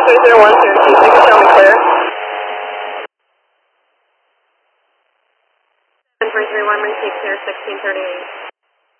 301, Cherokee, you can show me clear. 331, receive clear 1638.